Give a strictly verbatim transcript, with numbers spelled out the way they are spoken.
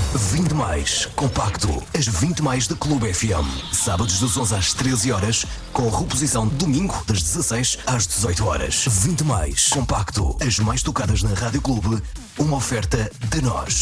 vinte mais compacto, as vinte mais da Clube F M. Sábados das onze às treze horas, com reposição domingo das dezasseis às dezoito horas. vinte mais compacto, as mais tocadas na Rádio Clube, uma oferta de nós.